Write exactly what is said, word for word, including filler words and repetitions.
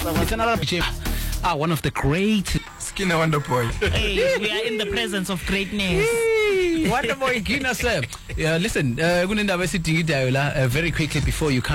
It's another ah, one of the great Skinner Wonder Boy. Hey, we are in the presence of greatness. Wonder Boy Guinness. Uh, listen, uh, very quickly before you come